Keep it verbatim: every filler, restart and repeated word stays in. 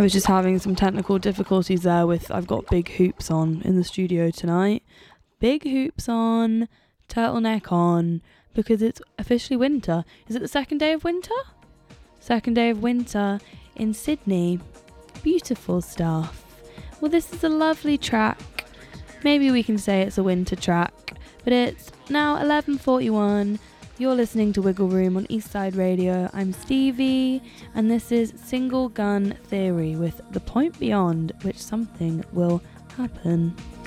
I was just having some technical difficulties there with I've got big hoops on in the studio tonight. Big hoops on, turtleneck on, because it's officially winter. Is it the second day of winter? Second day of winter in Sydney. Beautiful stuff. Well, this is a lovely track. Maybe we can say it's a winter track, but it's now eleven forty-one. You're listening to Wiggle Room on Eastside Radio. I'm Stevie, and this is Single Gun Theory with The Point Beyond, which something will happen.